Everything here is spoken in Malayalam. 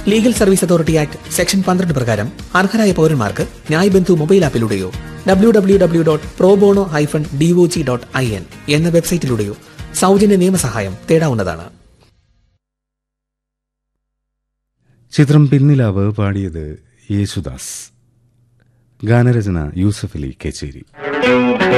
Legal service authority act section 12 പ്രകാരം അർഹരായ പൌരന്മാർക്ക് ന്യായ് ബന്ധു മൊബൈൽ ആപ്പിലൂടെയോ www.probono-dog.in എന്ന വെബ്സൈറ്റിലൂടെയോ സൗജന്യ നിയമസഹായം തേടാവുന്നതാണ്. ചിത്രം പിന്നിലാവ് പാടിയത് യേശുദാസ്. ഗാനരചന യൂസഫ് അലി കേച്ചേരി.